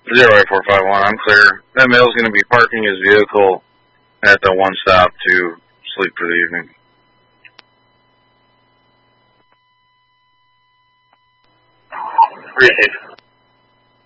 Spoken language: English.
08451, I'm clear. That male's going to be parking his vehicle at the one stop to sleep for the evening. Received.